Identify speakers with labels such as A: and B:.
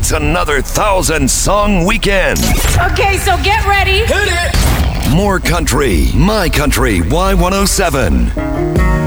A: It's another 1,000-song weekend.
B: Okay, so get ready.
A: Hit it! More country. My Country Y107.